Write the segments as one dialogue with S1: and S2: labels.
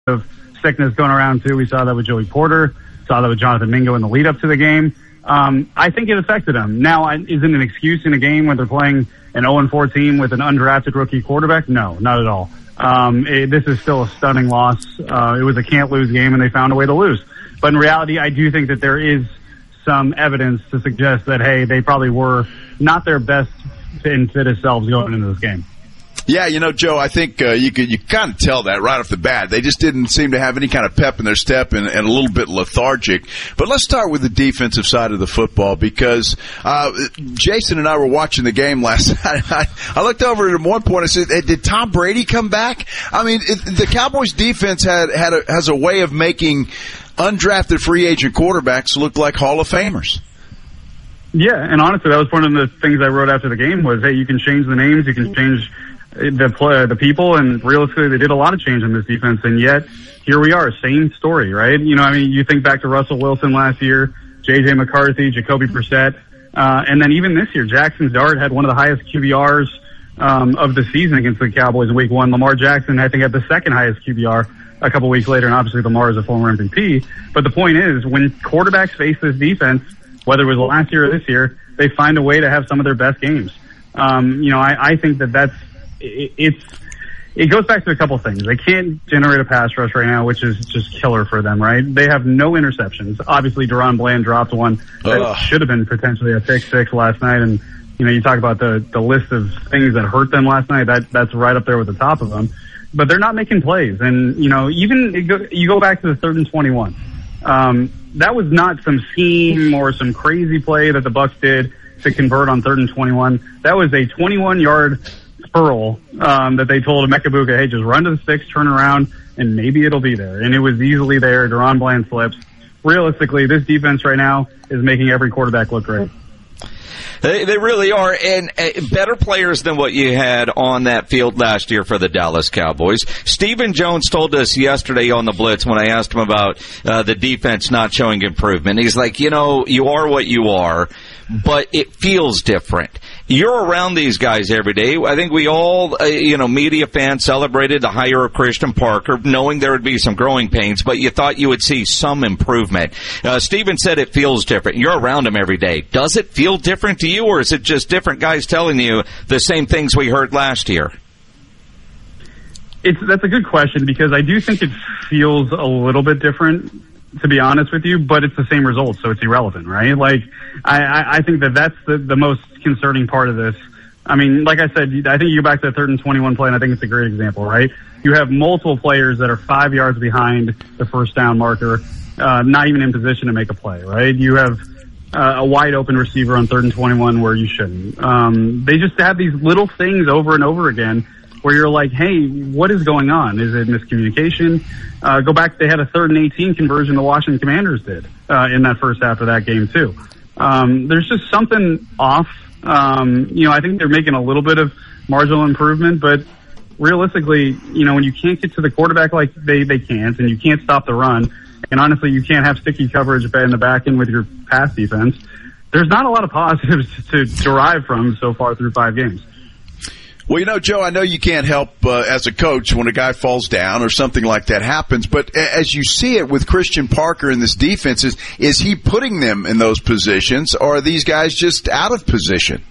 S1: of sickness going around too. We saw that with Joey Porter, saw that with Jonathan Mingo in the lead up to the game. I think it affected them. Now, is it an excuse in a game when they're playing an 0-4 team with an undrafted rookie quarterback? No, not at all. This is still a stunning loss. It was a can't-lose game, and they found a way to lose. But in reality, I do think that there is some evidence to suggest that, hey, they probably were not their best and fittest selves going into this game.
S2: Yeah, Joe, I think you kind of tell that right off the bat. They just didn't seem to have any kind of pep in their step and a little bit lethargic. But let's start with the defensive side of the football because Jason and I were watching the game last night. I looked over at one point and said, hey, did Tom Brady come back? I mean, the Cowboys defense has a way of making undrafted free agent quarterbacks look like Hall of Famers.
S1: Yeah, and honestly, that was one of the things I wrote after the game was, hey, you can change the names, you can change the people, and realistically, they did a lot of change in this defense, and yet here we are, same story, right? You think back to Russell Wilson last year, J.J. McCarthy, Jacoby Brissett, and then even this year, Jackson Dart had one of the highest QBRs of the season against the Cowboys in Week 1. Lamar Jackson, I think, had the second highest QBR a couple weeks later, and obviously Lamar is a former MVP. But the point is, when quarterbacks face this defense, whether it was last year or this year, they find a way to have some of their best games. I think it goes back to a couple things. They can't generate a pass rush right now, which is just killer for them, right? They have no interceptions. Obviously, Deron Bland dropped one that should have been potentially a pick-six last night. And, you talk about the list of things that hurt them last night. That's right up there with the top of them. But they're not making plays. And, you go back to the 3rd and 21. That was not some scheme or some crazy play that the Bucs did to convert on 3rd and 21. That was a 21-yard curl that they told Emeka Egbuka, hey, just run to the sticks, turn around, and maybe it'll be there. And it was easily there. Deron Bland slips. Realistically, this defense right now is making every quarterback look great.
S3: They really are, and better players than what you had on that field last year for the Dallas Cowboys. Stephen Jones told us yesterday on the Blitz when I asked him about the defense not showing improvement. He's like, you are what you are, but it feels different. You're around these guys every day. I think we all, media fans celebrated the hire of Christian Parker, knowing there would be some growing pains, but you thought you would see some improvement. Stephen said it feels different. You're around him every day. Does it feel different to you, or is it just different guys telling you the same things we heard last year?
S1: That's a good question because I do think it feels a little bit different, to be honest with you, but it's the same results, so it's irrelevant, right? Like, I think that's the most concerning part of this. I mean, like I said, I think you go back to the 3rd and 21 play, and I think it's a great example, right? You have multiple players that are 5 yards behind the first down marker, not even in position to make a play, right? You have a wide open receiver on 3rd and 21 where you shouldn't. They just have these little things over and over again where you're like, hey, what is going on? Is it miscommunication? Go back, they had a 3rd and 18 conversion the Washington Commanders did in that first half of that game too. There's just something off. I think they're making a little bit of marginal improvement, but realistically, when you can't get to the quarterback like they can't, and you can't stop the run, and honestly, you can't have sticky coverage in the back end with your pass defense, there's not a lot of positives to derive from so far through 5 games.
S2: Well, Joe, I know you can't help as a coach when a guy falls down or something like that happens, but as you see it with Christian Parker in this defense, is he putting them in those positions, or are these guys just out of position?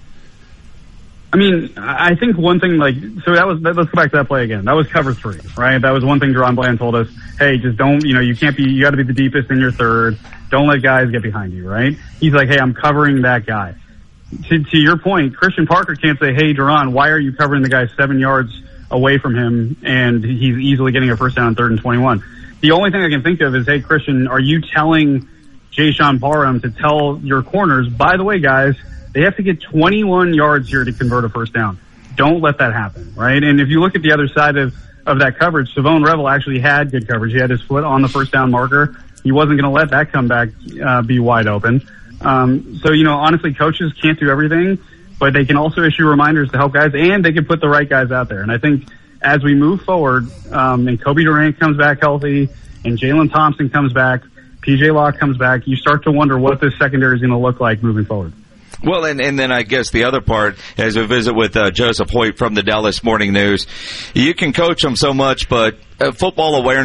S1: I mean, I think one thing, let's go back to that play again. That was cover 3, right? That was one thing Deron Bland told us, hey, just don't, you got to be the deepest in your third. Don't let guys get behind you, right? He's like, hey, I'm covering that guy. To your point, Christian Parker can't say, hey, Deron, why are you covering the guy 7 yards away from him and he's easily getting a first down on 3rd and 21? The only thing I can think of is, hey, Christian, are you telling Jayshawn Parham to tell your corners, by the way, guys, they have to get 21 yards here to convert a first down. Don't let that happen, right? And if you look at the other side of that coverage, Savone Revel actually had good coverage. He had his foot on the first down marker. He wasn't going to let that comeback be wide open. Honestly, coaches can't do everything, but they can also issue reminders to help guys, and they can put the right guys out there. And I think as we move forward, and Kobe Durant comes back healthy, and Jalen Thompson comes back, PJ Locke comes back, you start to wonder what this secondary is going to look like moving forward.
S3: Well, and then I guess the other part, as we visit with Joseph Hoyt from the Dallas Morning News, you can coach them so much, but football awareness